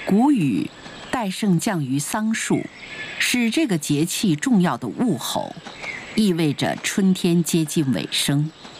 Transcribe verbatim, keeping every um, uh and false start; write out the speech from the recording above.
谷雨代盛降于桑树，使这个节气重要的物候，意味着春天接近尾声。